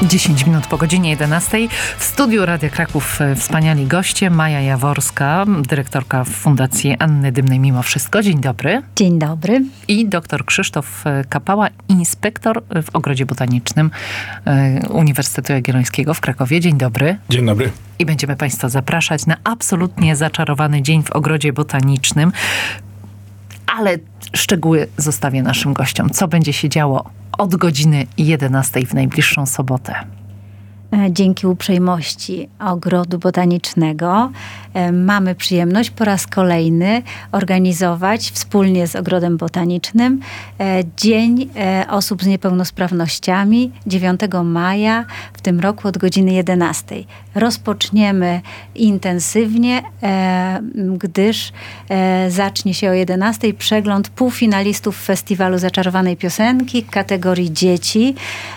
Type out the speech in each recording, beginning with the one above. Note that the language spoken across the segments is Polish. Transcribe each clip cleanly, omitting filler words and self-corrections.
10 minut po godzinie 11. W studiu Radia Kraków wspaniali goście. Maja Jaworska, dyrektorka Fundacji Anny Dymnej Mimo Wszystko. Dzień dobry. Dzień dobry. I dr Krzysztof Kapała, inspektor w Ogrodzie Botanicznym Uniwersytetu Jagiellońskiego w Krakowie. Dzień dobry. Dzień dobry. I będziemy Państwa zapraszać na absolutnie zaczarowany dzień w Ogrodzie Botanicznym. Ale szczegóły zostawię naszym gościom. Co będzie się działo od godziny 11 w najbliższą sobotę? Dzięki uprzejmości Ogrodu Botanicznego mamy przyjemność po raz kolejny organizować wspólnie z Ogrodem Botanicznym Dzień Osób z Niepełnosprawnościami 9 maja w tym roku od godziny 11. Rozpoczniemy intensywnie, gdyż zacznie się o 11 przegląd półfinalistów Festiwalu Zaczarowanej Piosenki kategorii dzieci.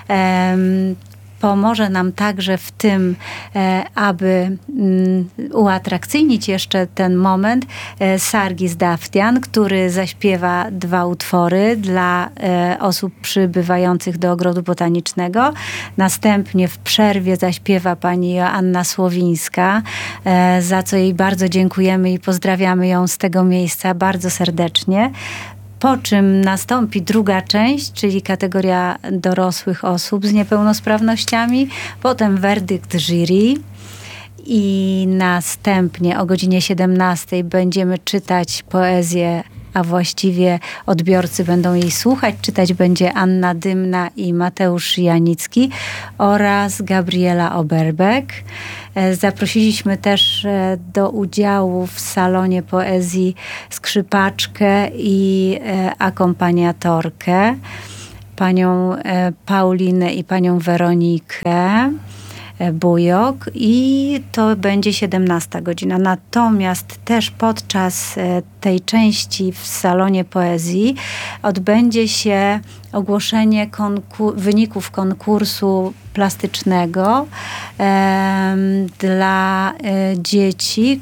Pomoże nam także w tym, aby uatrakcyjnić jeszcze ten moment, Sargis Daftian, który zaśpiewa 2 utwory dla osób przybywających do Ogrodu Botanicznego. Następnie w przerwie zaśpiewa pani Joanna Słowińska, za co jej bardzo dziękujemy i pozdrawiamy ją z tego miejsca bardzo serdecznie. Po czym nastąpi druga część, czyli kategoria dorosłych osób z niepełnosprawnościami. Potem werdykt jury. I następnie o godzinie 17 będziemy czytać poezję, a właściwie odbiorcy będą jej słuchać. Czytać będzie Anna Dymna i Mateusz Janicki oraz Gabriela Oberbeck. Zaprosiliśmy też do udziału w salonie poezji skrzypaczkę i akompaniatorkę, panią Paulinę i panią Weronikę Bujok, i to będzie 17 godzina. Natomiast też podczas tej części w salonie poezji odbędzie się ogłoszenie wyników konkursu plastycznego dla dzieci,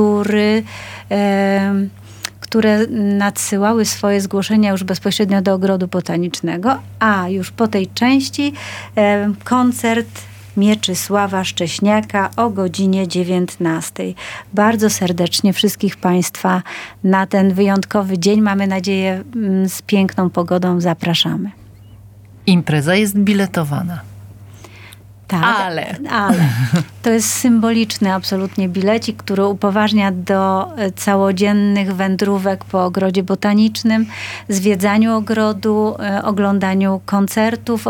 które nadsyłały swoje zgłoszenia już bezpośrednio do Ogrodu Botanicznego, a już po tej części koncert Mieczysława Szcześniaka o godzinie 19. Bardzo serdecznie wszystkich Państwa na ten wyjątkowy dzień, mamy nadzieję z piękną pogodą, zapraszamy. Impreza jest biletowana. Tak, ale to jest symboliczny absolutnie bilecik, który upoważnia do całodziennych wędrówek po Ogrodzie Botanicznym, zwiedzaniu ogrodu, oglądaniu koncertów,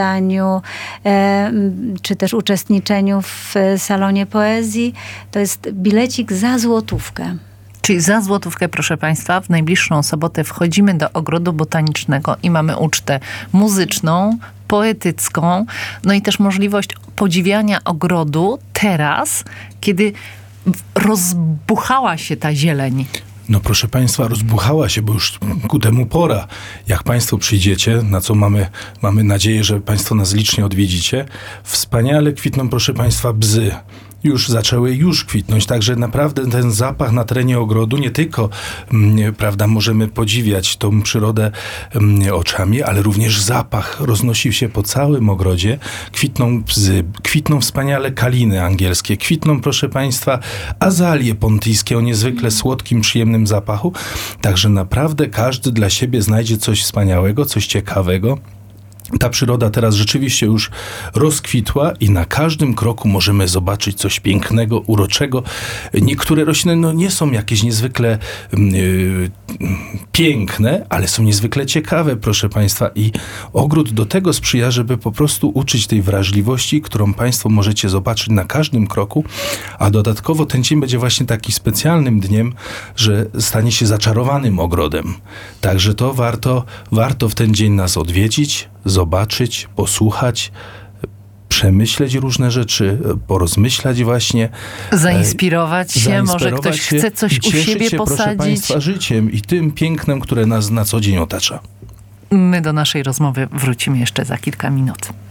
czy też uczestniczeniu w salonie poezji. To jest bilecik za złotówkę. Czyli za złotówkę, proszę Państwa, w najbliższą sobotę wchodzimy do Ogrodu Botanicznego i mamy ucztę muzyczną, poetycką, no i też możliwość podziwiania ogrodu teraz, kiedy rozbuchała się ta zieleń. No proszę Państwa, rozbuchała się, bo już ku temu pora. Jak Państwo przyjdziecie, na co mamy nadzieję, że Państwo nas licznie odwiedzicie, wspaniale kwitną, proszę Państwa, bzy. Już zaczęły kwitnąć, także naprawdę ten zapach na terenie ogrodu nie tylko, prawda, możemy podziwiać tą przyrodę oczami, ale również zapach roznosił się po całym ogrodzie. Kwitną bzy, kwitną wspaniale kaliny angielskie, kwitną, proszę Państwa, azalie pontyjskie o niezwykle słodkim, przyjemnym zapachu. Także naprawdę każdy dla siebie znajdzie coś wspaniałego, coś ciekawego. Ta przyroda teraz rzeczywiście już rozkwitła i na każdym kroku możemy zobaczyć coś pięknego, uroczego. Niektóre rośliny nie są jakieś niezwykle piękne, ale są niezwykle ciekawe, proszę Państwa. I ogród do tego sprzyja, żeby po prostu uczyć tej wrażliwości, którą Państwo możecie zobaczyć na każdym kroku. A dodatkowo ten dzień będzie właśnie taki specjalnym dniem, że stanie się zaczarowanym ogrodem. Także to warto w ten dzień nas odwiedzić, zobaczyć, posłuchać, przemyśleć różne rzeczy, porozmyślać właśnie. Zainspirować się, może ktoś chce coś u siebie posadzić. Proszę Państwa, życiem i tym pięknem, które nas na co dzień otacza. My do naszej rozmowy wrócimy jeszcze za kilka minut.